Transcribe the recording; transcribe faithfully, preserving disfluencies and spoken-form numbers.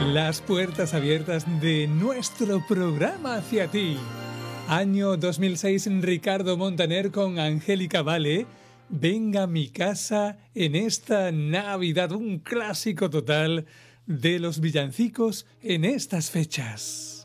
Las puertas abiertas de nuestro programa hacia ti. Año dos mil seis, Ricardo Montaner con Angélica Vale. Venga a mi casa en esta Navidad, un clásico total de los villancicos en estas fechas.